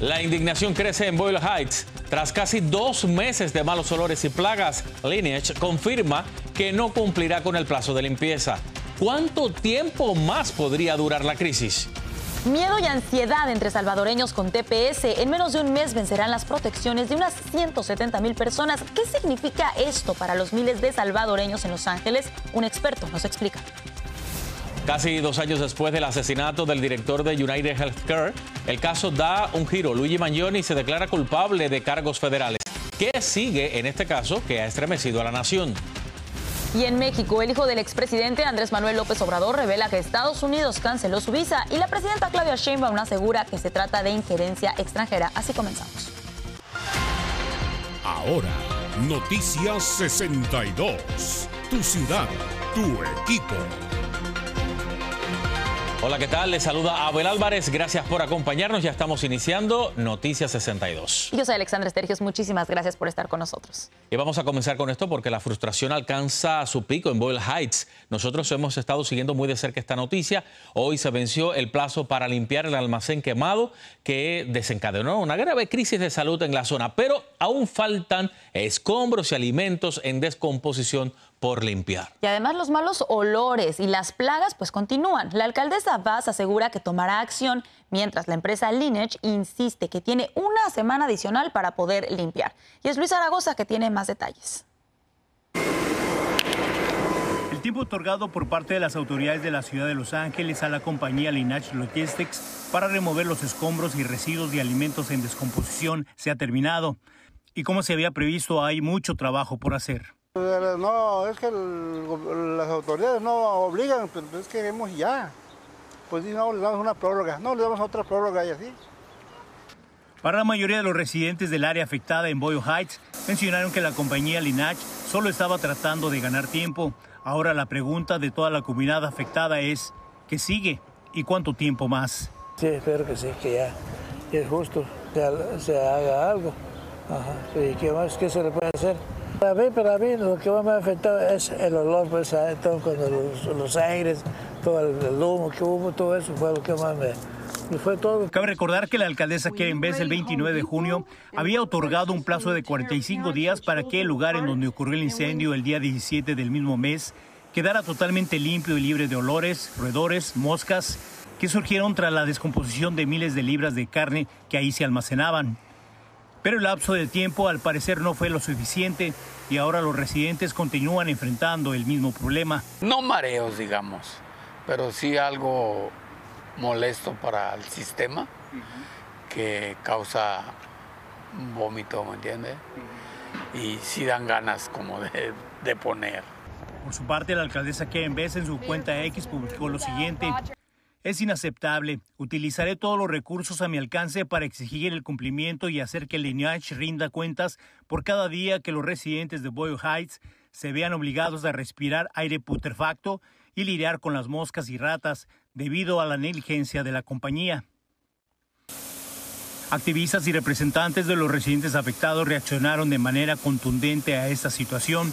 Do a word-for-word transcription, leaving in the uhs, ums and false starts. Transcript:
La indignación crece en Boyle Heights. Tras casi dos meses de malos olores y plagas, Lineage confirma que no cumplirá con el plazo de limpieza. ¿Cuánto tiempo más podría durar la crisis? Miedo y ansiedad entre salvadoreños con T P S. En menos de un mes vencerán las protecciones de unas ciento setenta mil personas. ¿Qué significa esto para los miles de salvadoreños en Los Ángeles? Un experto nos explica. Casi dos años después del asesinato del director de United Healthcare, el caso da un giro. Luigi Mangione se declara culpable de cargos federales. ¿Qué sigue en este caso que ha estremecido a la nación? Y en México, el hijo del expresidente Andrés Manuel López Obrador revela que Estados Unidos canceló su visa y la presidenta Claudia Sheinbaum asegura que se trata de injerencia extranjera. Así comenzamos. Ahora, Noticias sesenta y dos. Tu ciudad, tu equipo. Hola, ¿qué tal? Les saluda Abel Álvarez. Gracias por acompañarnos. Ya estamos iniciando Noticias sesenta y dos. Yo soy Alexandra Estergios. Muchísimas gracias por estar con nosotros. Y vamos a comenzar con esto porque la frustración alcanza su pico en Boyle Heights. Nosotros hemos estado siguiendo muy de cerca esta noticia. Hoy se venció el plazo para limpiar el almacén quemado que desencadenó una grave crisis de salud en la zona. Pero aún faltan escombros y alimentos en descomposición por limpiar. Y además los malos olores y las plagas pues continúan. La alcaldesa Vaz asegura que tomará acción, mientras la empresa Lineage insiste que tiene una semana adicional para poder limpiar. Y es Luis Zaragoza que tiene más detalles. El tiempo otorgado por parte de las autoridades de la ciudad de Los Ángeles a la compañía Lineage Logistics para remover los escombros y residuos de alimentos en descomposición se ha terminado. Y como se había previsto, hay mucho trabajo por hacer. No, es que el, las autoridades no obligan, pero es que vemos ya. Pues no, le damos una prórroga, no, le damos otra prórroga y así. Para la mayoría de los residentes del área afectada en Boyle Heights, mencionaron que la compañía Lineage solo estaba tratando de ganar tiempo. Ahora la pregunta de toda la comunidad afectada es, ¿qué sigue y cuánto tiempo más? Sí, espero que sí, que ya, que es justo, que se haga algo. Ajá. ¿Y qué más, qué se le puede hacer? Para mí, para mí, lo que más me ha afectado es el olor, pues, todo, cuando los, los aires, todo el, el humo que hubo, todo eso fue lo que más me, me fue todo. Cabe recordar que la alcaldesa Karen Bass el veintinueve de junio había otorgado un plazo de cuarenta y cinco días para que el lugar en donde ocurrió el incendio el día diecisiete del mismo mes quedara totalmente limpio y libre de olores, roedores, moscas que surgieron tras la descomposición de miles de libras de carne que ahí se almacenaban. Pero el lapso de tiempo al parecer no fue lo suficiente y ahora los residentes continúan enfrentando el mismo problema. No mareos, digamos, pero sí algo molesto para el sistema uh-huh. que causa vómito, ¿me entiendes? Uh-huh. Y sí dan ganas como de, de poner. Por su parte, la alcaldesa Karen Bass en su cuenta X publicó lo siguiente. Es inaceptable. Utilizaré todos los recursos a mi alcance para exigir el cumplimiento y hacer que Lineage rinda cuentas por cada día que los residentes de Boyle Heights se vean obligados a respirar aire putrefacto y lidiar con las moscas y ratas debido a la negligencia de la compañía. Activistas y representantes de los residentes afectados reaccionaron de manera contundente a esta situación